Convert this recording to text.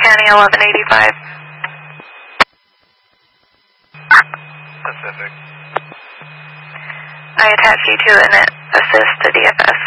County 1185. Pacific. I attach you to an assist to DFS.